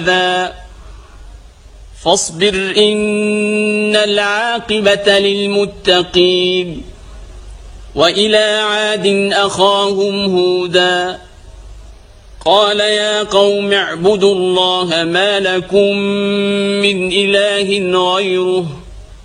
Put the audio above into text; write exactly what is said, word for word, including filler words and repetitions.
ذا فاصبر إن العاقبة للمتقين. وإلى عاد أخاهم هودا قال يا قوم اعبدوا الله ما لكم من إله غيره